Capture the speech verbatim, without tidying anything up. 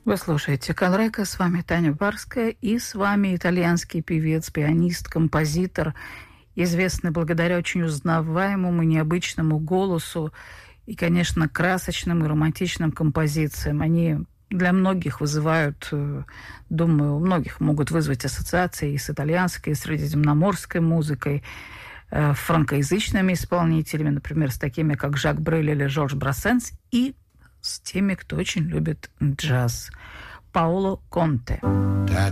Вы слушаете Канрека, с вами Таня Барская, и с вами итальянский певец, пианист, композитор, известный благодаря очень узнаваемому, необычному голосу и, конечно, красочным и романтичным композициям. Они для многих вызывают, думаю, у многих могут вызвать ассоциации и с итальянской, и с средиземноморской музыкой, франкоязычными исполнителями, например, с такими, как Жак Брель или Жорж Брассенс, и с теми, кто очень любит джаз. Паоло Конте.